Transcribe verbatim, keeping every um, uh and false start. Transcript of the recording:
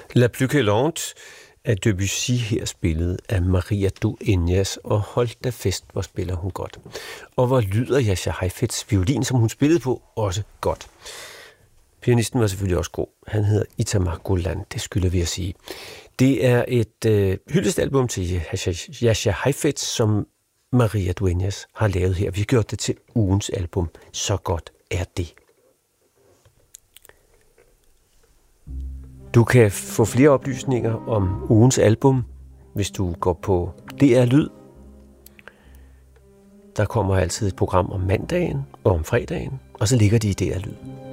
La Plus Galante af Debussy her spillet af Maria Dueñas, og hold da fest, hvor spiller hun godt. Og hvor lyder Jascha Heifetz violin, som hun spillede på, også godt. Pianisten var selvfølgelig også god. Han hedder Itamar Golan, det skylder vi at sige. Det er et øh, hyldestalbum til Jascha Heifetz, som Maria Dueñas har lavet her. Vi har gjort det til ugens album. Så godt er det. Du kan få flere oplysninger om ugens album, hvis du går på D R Lyd. Der kommer altid et program om mandagen og om fredagen, og så ligger de i D R Lyd.